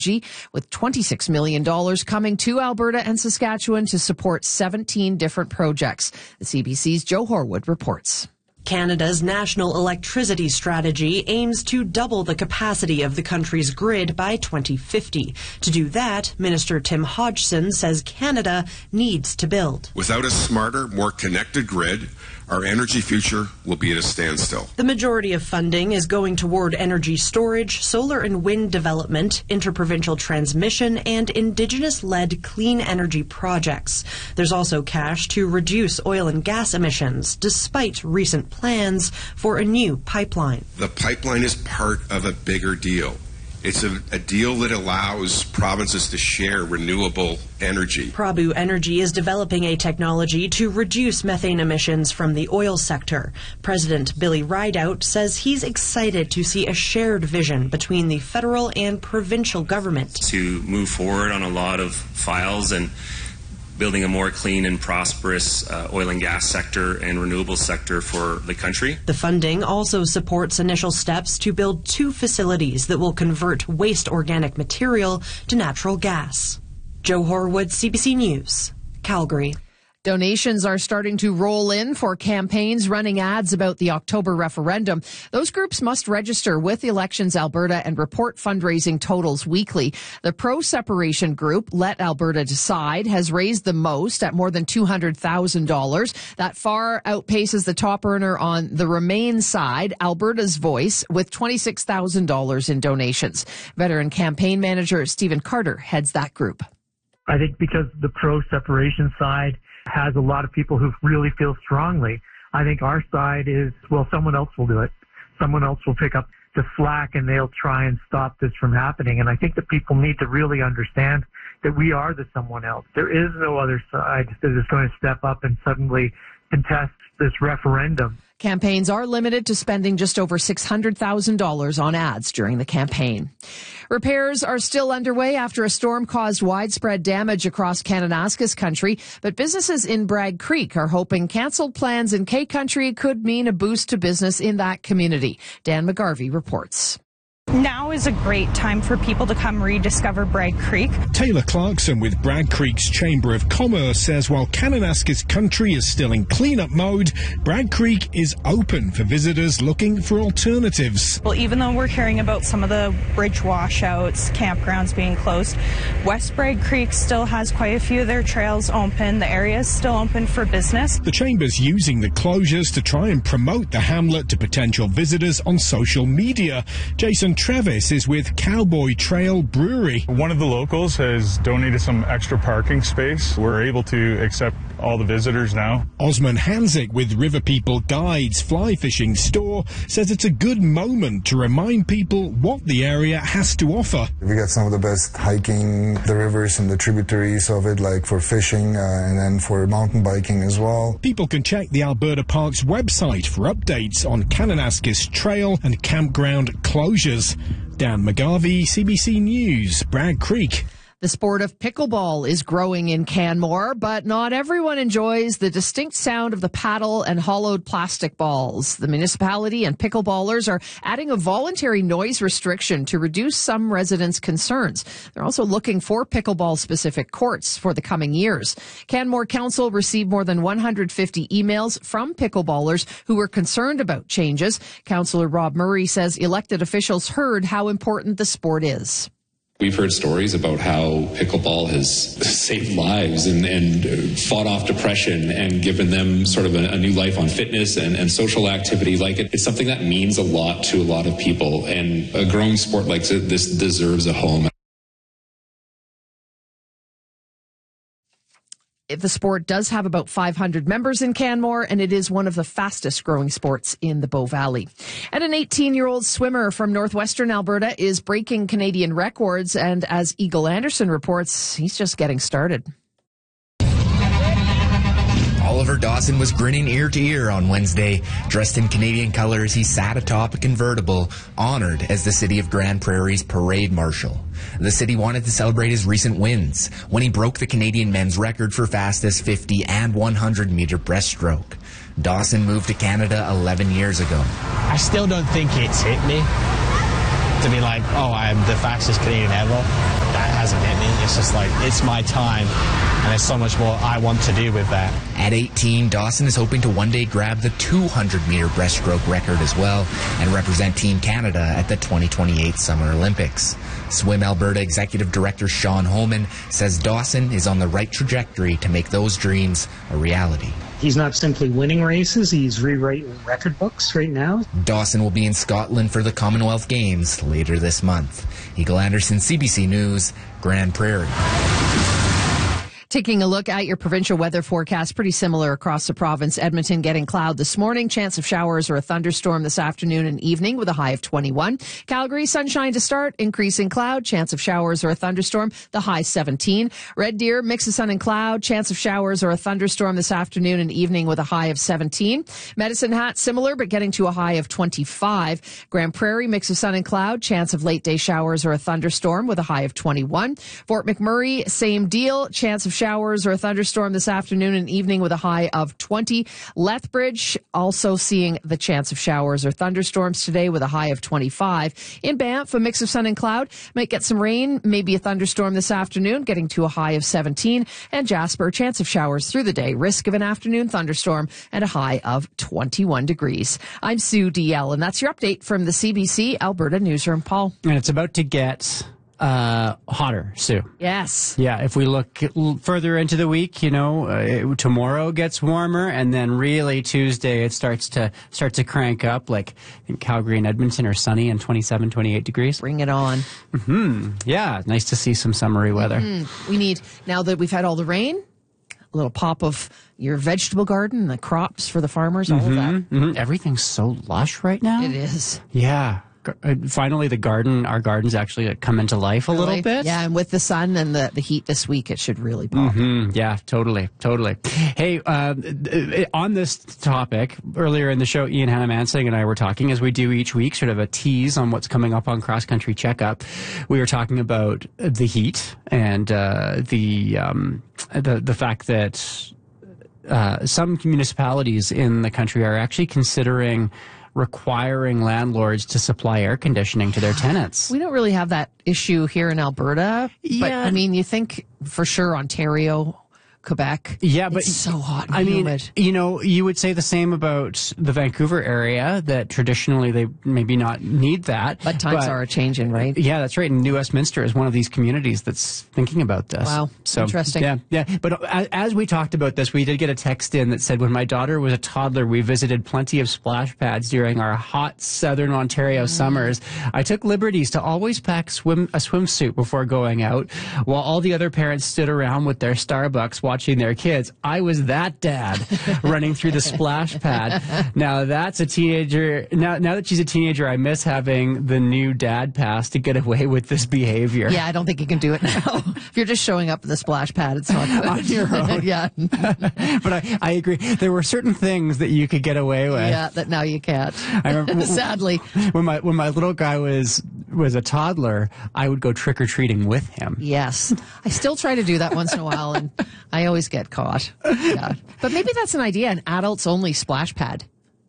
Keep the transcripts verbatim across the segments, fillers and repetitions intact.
with twenty-six million dollars coming to Alberta and Saskatchewan to support seventeen different projects. The C B C's Joe Horwood reports. Canada's national electricity strategy aims to double the capacity of the country's grid by twenty fifty. To do that, Minister Tim Hodgson says Canada needs to build. Without a smarter, more connected grid, our energy future will be at a standstill. The majority of funding is going toward energy storage, solar and wind development, interprovincial transmission, and Indigenous-led clean energy projects. There's also cash to reduce oil and gas emissions, despite recent plans for a new pipeline. The pipeline is part of a bigger deal. It's a, a deal that allows provinces to share renewable energy. Prabu Energy is developing a technology to reduce methane emissions from the oil sector. President Billy Rideout says he's excited to see a shared vision between the federal and provincial government. To move forward on a lot of files and building a more clean and prosperous uh, oil and gas sector and renewable sector for the country. The funding also supports initial steps to build two facilities that will convert waste organic material to natural gas. Joe Horwood, C B C News, Calgary. Donations are starting to roll in for campaigns running ads about the October referendum. Those groups must register with Elections Alberta and report fundraising totals weekly. The pro-separation group, Let Alberta Decide, has raised the most at more than two hundred thousand dollars. That far outpaces the top earner on the Remain side, Alberta's Voice, with twenty-six thousand dollars in donations. Veteran campaign manager Stephen Carter heads that group. I think because the pro-separation side has a lot of people who really feel strongly. I think our side is, well, someone else will do it. Someone else will pick up the slack and they'll try and stop this from happening. And I think that people need to really understand that we are the someone else. There is no other side that is going to step up and suddenly contest this referendum. Campaigns are limited to spending just over six hundred thousand dollars on ads during the campaign. Repairs are still underway after a storm caused widespread damage across Kananaskis country, but businesses in Bragg Creek are hoping canceled plans in K Country could mean a boost to business in that community. Dan McGarvey reports. Now is a great time for people to come rediscover Bragg Creek. Taylor Clarkson with Bragg Creek's Chamber of Commerce says while Kananaskis country is still in cleanup mode, Bragg Creek is open for visitors looking for alternatives. Well, even though we're hearing about some of the bridge washouts, campgrounds being closed, West Bragg Creek still has quite a few of their trails open. The area is still open for business. The Chamber's using the closures to try and promote the hamlet to potential visitors on social media. Jason Travis is with Cowboy Trail Brewery. One of the locals has donated some extra parking space. We're able to accept all the visitors now. Osman Hanzik with River People Guides Fly Fishing Store says it's a good moment to remind people what the area has to offer. We got some of the best hiking, the rivers and the tributaries of it, like for fishing uh, and then for mountain biking as well. People can check the Alberta Parks website for updates on Kananaskis Trail and campground closures. Dan McGarvey, C B C News, Bragg Creek. The sport of pickleball is growing in Canmore, but not everyone enjoys the distinct sound of the paddle and hollowed plastic balls. The municipality and pickleballers are adding a voluntary noise restriction to reduce some residents' concerns. They're also looking for pickleball-specific courts for the coming years. Canmore Council received more than one hundred fifty emails from pickleballers who were concerned about changes. Councillor Rob Murray says elected officials heard how important the sport is. We've heard stories about how pickleball has saved lives and, and fought off depression and given them sort of a, a new life on fitness and, and social activity. Like it, it's something that means a lot to a lot of people, and a growing sport like this deserves a home. The sport does have about five hundred members in Canmore, and it is one of the fastest growing sports in the Bow Valley. And an eighteen-year-old swimmer from northwestern Alberta is breaking Canadian records, and as Eagle Anderson reports, he's just getting started. Oliver Dawson was grinning ear to ear on Wednesday. Dressed in Canadian colors, he sat atop a convertible, honored as the City of Grand Prairie's parade marshal. The city wanted to celebrate his recent wins when he broke the Canadian men's record for fastest fifty and one hundred meter breaststroke. Dawson moved to Canada eleven years ago. I still don't think it's hit me. to be like, oh, I'm the fastest Canadian ever, that hasn't hit me. It's just like, it's my time, and there's so much more I want to do with that. At eighteen, Dawson is hoping to one day grab the two hundred meter breaststroke record as well and represent Team Canada at the twenty twenty-eight Summer Olympics. Swim Alberta Executive Director Sean Holman says Dawson is on the right trajectory to make those dreams a reality. He's not simply winning races, he's rewriting record books right now. Dawson will be in Scotland for the Commonwealth Games later this month. Eagle Anderson, C B C News, Grand Prairie. Taking a look at your provincial weather forecast, pretty similar across the province. Edmonton getting cloud this morning, chance of showers or a thunderstorm this afternoon and evening with a high of twenty-one. Calgary, sunshine to start, increasing cloud, chance of showers or a thunderstorm, the high seventeen. Red Deer, mix of sun and cloud, chance of showers or a thunderstorm this afternoon and evening with a high of seventeen. Medicine Hat, similar, but getting to a high of twenty-five. Grand Prairie, mix of sun and cloud, chance of late day showers or a thunderstorm with a high of twenty-one. Fort McMurray, same deal, chance of showers or a thunderstorm this afternoon and evening with a high of twenty. Lethbridge also seeing the chance of showers or thunderstorms today with a high of twenty-five. In Banff, a mix of sun and cloud. Might get some rain, maybe a thunderstorm this afternoon, getting to a high of seventeen. And Jasper, chance of showers through the day, risk of an afternoon thunderstorm and a high of twenty-one degrees. I'm Sue D L, and that's your update from the C B C Alberta Newsroom. Paul. And it's about to get Uh, hotter, Sue. Yes. Yeah, if we look further into the week, you know, uh, it, tomorrow gets warmer, and then really Tuesday it starts to start to crank up. Like in Calgary and Edmonton are sunny and twenty-seven, twenty-eight degrees. Bring it on. Mm-hmm. Yeah, nice to see some summery weather. Mm-hmm. We need, now that we've had all the rain, a little pop of your vegetable garden, the crops for the farmers, all mm-hmm. of that. Mm-hmm. Everything's so lush right now. It is. Yeah. Finally, the garden, our gardens actually come into life a little bit. Yeah, and with the sun and the, the heat this week, it should really pop. Mm-hmm. Yeah, totally, totally. Hey, uh, on this topic, earlier in the show, Ian Hannah-Mansing and I were talking, as we do each week, sort of a tease on what's coming up on Cross Country Checkup. We were talking about the heat and uh, the, um, the the fact that uh, some municipalities in the country are actually considering requiring landlords to supply air conditioning to their tenants. We don't really have that issue here in Alberta, yeah. but I mean, you think for sure Ontario, Quebec. Yeah, but it's so hot and I mean, humid. You know, you would say the same about the Vancouver area, that traditionally they maybe not need that. But times but, are changing, right? Yeah, that's right. And New Westminster is one of these communities that's thinking about this. Wow, so, interesting. Yeah, yeah. But as, as we talked about this, we did get a text in that said, when my daughter was a toddler, we visited plenty of splash pads during our hot southern Ontario mm. summers. I took liberties to always pack swim a swimsuit before going out, while all the other parents stood around with their Starbucks watching their kids. I was that dad running through the splash pad. Now that's a teenager. Now, now that she's a teenager, I miss having the new dad pass to get away with this behavior. Yeah, I don't think you can do it now. If you're just showing up in the splash pad, it's not good. On your own. Yeah. But I, I agree. There were certain things that you could get away with. Yeah, that now you can't. I remember, sadly. When my when my little guy was was a toddler, I would go trick or treating with him. Yes, I still try to do that once in a while, and I always get caught. Yeah, but maybe that's an idea: an adults-only splash pad.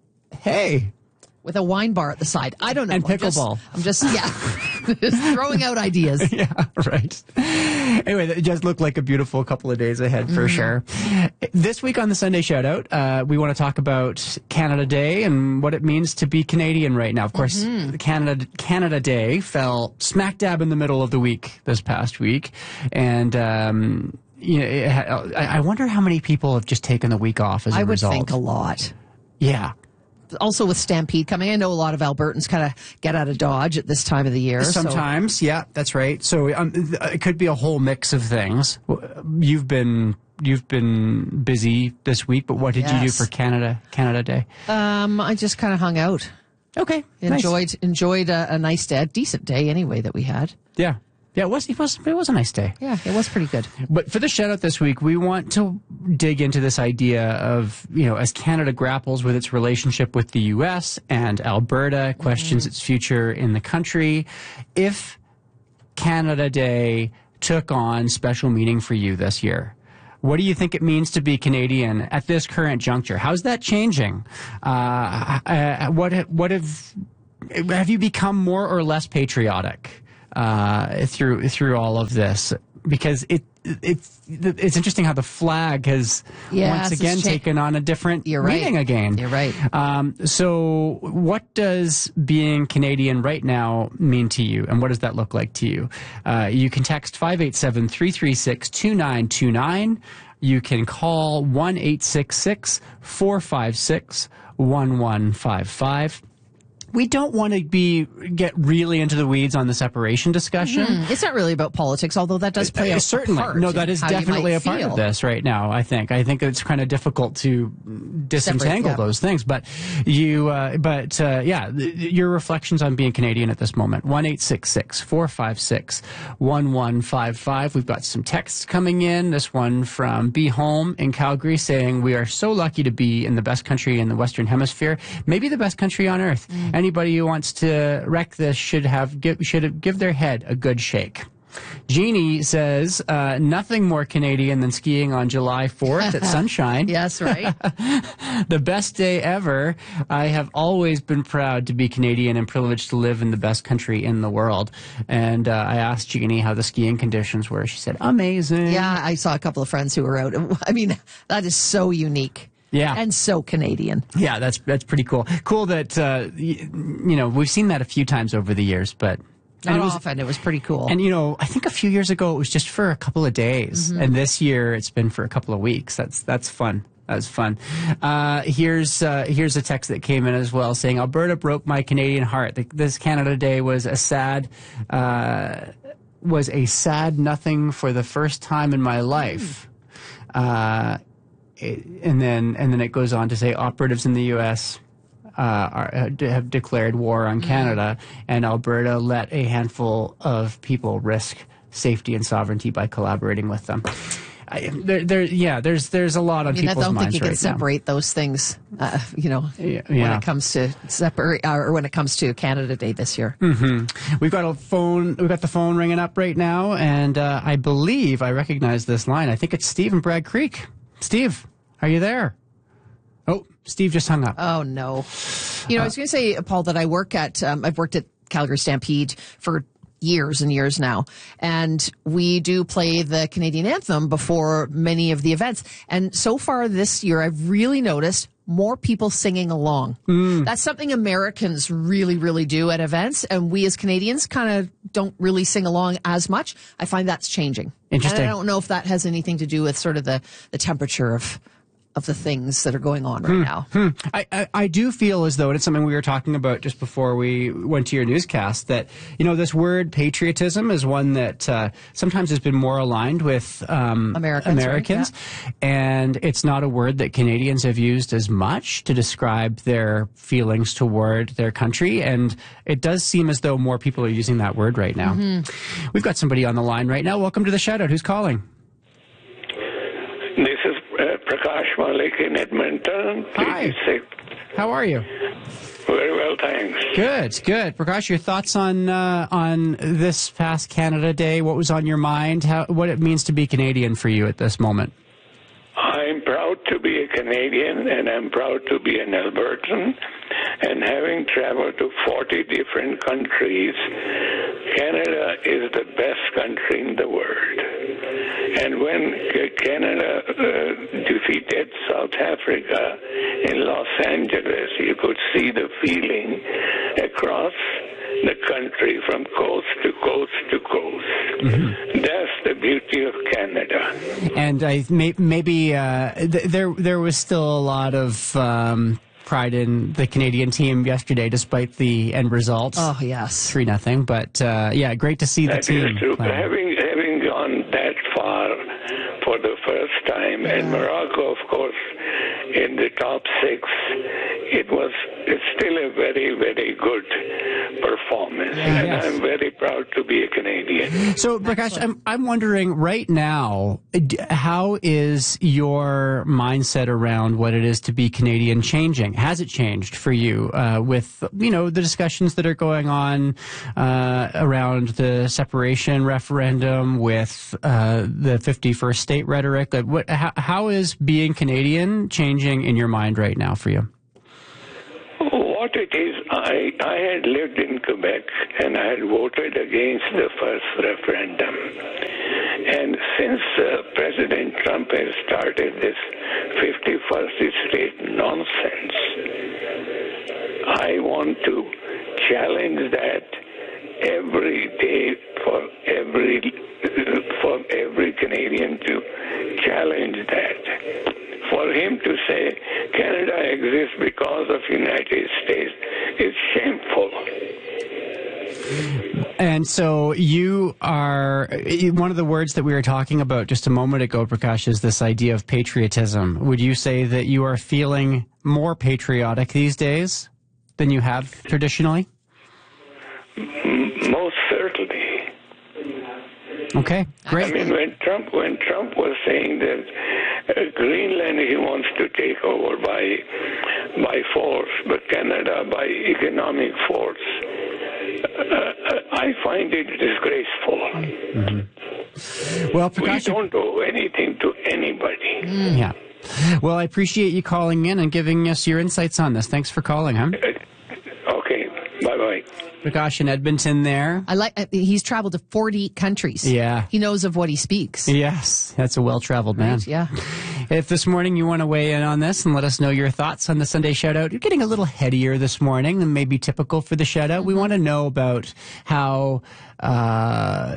Hey, with a wine bar at the side. I don't know. And pickleball. I'm just, I'm just yeah, just throwing out ideas. Yeah, right. Anyway, it just looked like a beautiful couple of days ahead for mm. sure. This week on the Sunday Shoutout, uh, we want to talk about Canada Day and what it means to be Canadian right now. Of course, mm-hmm. Canada Canada Day fell smack dab in the middle of the week this past week, and um, you know, it, I wonder how many people have just taken the week off as a I would result. think a lot. Yeah. Also with Stampede coming, I know a lot of Albertans kind of get out of Dodge at this time of the year. Sometimes, so. yeah, that's right. So um, it could be a whole mix of things. You've been you've been busy this week, but what did yes. you do for Canada Canada Day? Um, I just kind of hung out. Okay, enjoyed nice. enjoyed a, a nice day, a decent day anyway that we had. Yeah. Yeah, it was, it was it was a nice day. Yeah, it was pretty good. But for the shout out this week, we want to dig into this idea of, you know, as Canada grapples with its relationship with the U S and Alberta questions mm-hmm. its future in the country, if Canada Day took on special meaning for you this year. What do you think it means to be Canadian at this current juncture? How's that changing? Uh, uh, what what have have you become more or less patriotic uh, through through all of this? Because it it's it's interesting how the flag has yes, once again cha- taken on a different You're right. meaning again. You're right. Um, so, what does being Canadian right now mean to you, and what does that look like to you? Uh, you can text five eight seven, three three six, two nine two nine. You can call one eight six six, four five six, one one five five. We don't want to be get really into the weeds on the separation discussion. Mm-hmm. It's not really about politics, although that does play uh, a certainly. part. No, that is definitely a part feel. of this right now. I think. I think it's kind of difficult to disentangle Separate, yeah. those things. But you, uh, but uh, yeah, th- your reflections on being Canadian at this moment. One eight six six four five six one one five five. We've got some texts coming in. This one from Be Home in Calgary saying we are so lucky to be in the best country in the Western Hemisphere, maybe the best country on earth. Mm. Anybody who wants to wreck this should have give, should give their head a good shake. Jeannie says, uh, nothing more Canadian than skiing on July fourth at Sunshine. Yes, right. The best day ever. I have always been proud to be Canadian and privileged to live in the best country in the world. And uh, I asked Jeannie how the skiing conditions were. She said, amazing. Yeah, I saw a couple of friends who were out. I mean, that is so unique. Yeah. And so Canadian. Yeah, that's that's pretty cool. Cool that, uh, you, you know, we've seen that a few times over the years, but... Not it was, often. It was pretty cool. And, you know, I think a few years ago it was just for a couple of days. Mm-hmm. And this year it's been for a couple of weeks. That's that's fun. That's fun. Uh, here's uh, here's a text that came in as well saying, Alberta broke my Canadian heart. The, this Canada Day was a sad... Uh, was a sad nothing for the first time in my life. Uh And then, and then it goes on to say, operatives in the U S uh, are, have declared war on Canada, and Alberta let a handful of people risk safety and sovereignty by collaborating with them. I, there, there, yeah, there's there's a lot on I mean, people's I don't minds think you can right separate now. those things, uh, you know, yeah, when yeah. it comes to separate, uh, or when it comes to Canada Day this year. Mm-hmm. We've got a phone. We've got the phone ringing up right now, and uh, I believe I recognize this line. I think it's Steve in Bragg Creek. Steve. Are you there? Oh, Steve just hung up. Oh, no. You know, uh, I was going to say, Paul, that I work at, um, I've worked at Calgary Stampede for years and years now. And we do play the Canadian anthem before many of the events. And so far this year, I've really noticed more people singing along. Mm. That's something Americans really, really do at events. And we as Canadians kind of don't really sing along as much. I find that's changing. Interesting. And I don't know if that has anything to do with sort of the, the temperature of of the things that are going on right hmm. now. Hmm. I, I, I do feel as though, and it's something we were talking about just before we went to your newscast, that, you know, this word patriotism is one that uh, sometimes has been more aligned with um, Americans. Americans Right? Yeah. And it's not a word that Canadians have used as much to describe their feelings toward their country. And it does seem as though more people are using that word right now. Mm-hmm. We've got somebody on the line right now. Welcome to the Shoutout. Who's calling? This is uh, Prakash Malik in Edmonton. Hi. How are you? Very well, thanks. Good, good. Prakash, your thoughts on uh, on this past Canada Day? What was on your mind? How, what it means to be Canadian for you at this moment? I'm proud to be a Canadian, and I'm proud to be an Albertan. And having traveled to forty different countries, Canada is the best country in the world. And when Canada uh, defeated South Africa in Los Angeles, you could see the feeling across the country from coast to coast to coast. Mm-hmm. That's the beauty of Canada. And I may, maybe uh, th- there there was still a lot of um, pride in the Canadian team yesterday, despite the end result. Oh yes, three nothing. But uh, yeah, great to see the that team. Is true. Having having gone that far for the first time, yeah. And Morocco, of course, in the top six, it was it's still a very, very good performance. Yeah, and yes. I'm very proud to be a Canadian. So, Prakash, I'm, I'm wondering right now, how is your mindset around what it is to be Canadian changing? Has it changed for you uh, with, you know, the discussions that are going on uh, around the separation referendum, with uh, the fifty-first state rhetoric? Like what, how, how is being Canadian changing in your mind right now for you? What it is, I, I had lived in Quebec and I had voted against the first referendum. And since uh, President Trump has started this fifty-first state nonsense, I want to challenge that every day for every for every Canadian to challenge that. For him to say Canada exists because of United States is shameful. And so you are, one of the words that we were talking about just a moment ago, Prakash, is this idea of patriotism. Would you say that you are feeling more patriotic these days than you have traditionally? Most certainly. Okay, great. I mean, when Trump when Trump was saying that uh, Greenland he wants to take over by by force, but Canada by economic force, uh, I find it disgraceful. Mm-hmm. Well, Prakash, we don't owe anything to anybody. Mm. Yeah. Well, I appreciate you calling in and giving us your insights on this. Thanks for calling, huh? Okay. Bye-bye. Prakash in Edmonton there. I like. Uh, he's traveled to forty countries. Yeah. He knows of what he speaks. Yes. That's a well-traveled man. Right, yeah. If this morning you want to weigh in on this and let us know your thoughts on the Sunday Shoutout, you're getting a little headier this morning than maybe typical for the Shoutout. Mm-hmm. We want to know about how uh,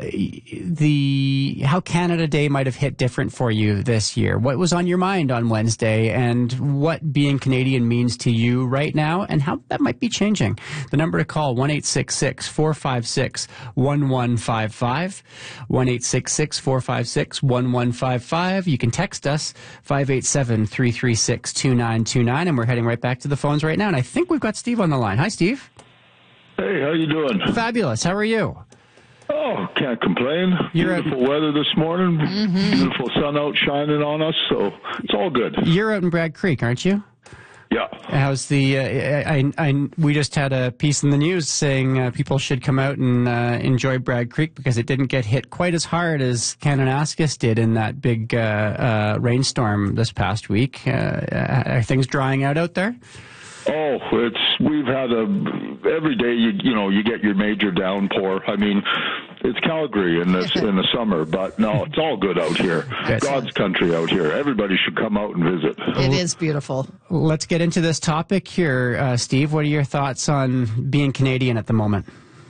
the how Canada Day might have hit different for you this year. What was on your mind on Wednesday, and what being Canadian means to you right now, and how that might be changing. The number to call, one eight six six, four five six, one one five five, one eight six six, four five six, one one five five. You can text us, five eight seven, three three six, two nine two nine, and we're heading right back to the phones right now. And I think we've got Steve on the line. Hi, Steve. Hey, how you doing? Fabulous. How are you? Oh, can't complain. You're Beautiful a- weather this morning. Mm-hmm. Beautiful sun out shining on us, so it's all good. You're out in Bragg Creek, aren't you? Yeah. How's the? Uh, I, I, we just had a piece in the news saying uh, people should come out and uh, enjoy Bragg Creek because it didn't get hit quite as hard as Kananaskis did in that big uh, uh, rainstorm this past week. Uh, are things drying out out there? Oh, it's we've had a every day. You you know you get your major downpour. I mean, it's Calgary in this in the summer, but no, it's all good out here. God's country out here. Everybody should come out and visit. It is beautiful. Let's get into this topic here, uh, Steve. What are your thoughts on being Canadian at the moment?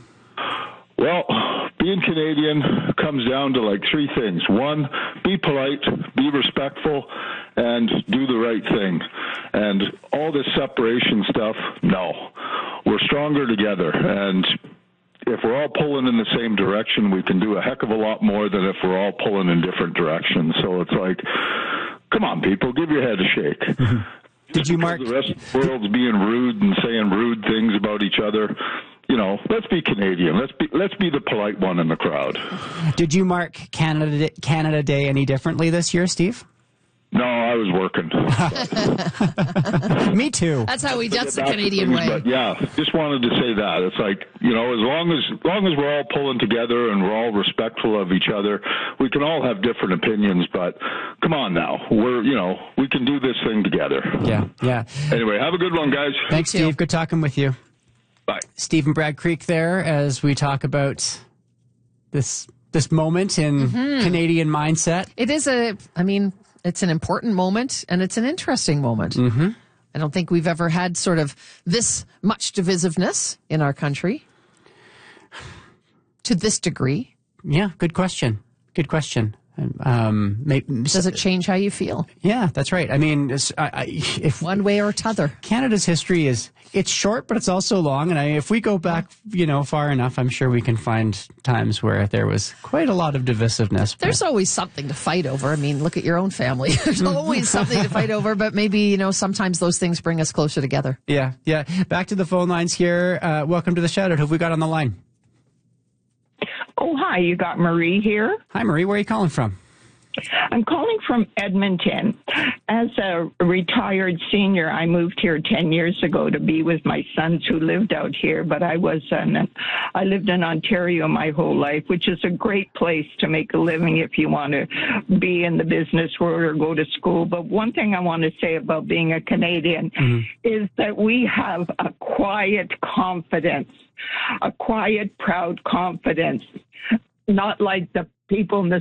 Well, being Canadian comes down to like three things. One, be polite, be respectful, and do the right thing. And all this separation stuff, no. We're stronger together. And if we're all pulling in the same direction, we can do a heck of a lot more than if we're all pulling in different directions. So it's like, come on, people, give your head a shake. Mm-hmm. Did you mark the rest of the world's being rude and saying rude things about each other? You know, let's be Canadian. Let's be let's be the polite one in the crowd. Did you mark Canada Canada Day any differently this year, Steve? No, I was working. Me too. That's how we. That's the Canadian things, way. But yeah, just wanted to say that it's like, you know, as long as, as long as we're all pulling together and we're all respectful of each other, we can all have different opinions. But come on now, we're you know we can do this thing together. Yeah, yeah. Anyway, have a good one, guys. Thanks, Steve. Good talking with you. Bye. Steve in Bragg Creek there as we talk about this this moment in Mm-hmm. Canadian mindset. It is a. I mean. It's an important moment, and it's an interesting moment. Mm-hmm. I don't think we've ever had sort of this much divisiveness in our country to this degree. Yeah, good question. Good question. Um, maybe, Does it change how you feel? Yeah, that's right. I mean, I, I, if one way or t'other, Canada's history is it's short, but it's also long. And I, if we go back, you know, far enough, I'm sure we can find times where there was quite a lot of divisiveness. There's but. always something to fight over. I mean, look at your own family. There's always something to fight over, but maybe, you know, sometimes those things bring us closer together. Yeah, yeah. Back to the phone lines here. Uh, welcome to the Shoutout. Who have we got on the line? Oh, hi. You got Marie here. Hi, Marie. Where are you calling from? I'm calling from Edmonton. As a retired senior, I moved here ten years ago to be with my sons who lived out here, but I was an, I lived in Ontario my whole life, which is a great place to make a living if you want to be in the business world or go to school. But one thing I want to say about being a Canadian mm-hmm. is that we have a quiet confidence, a quiet, proud confidence, not like the people in the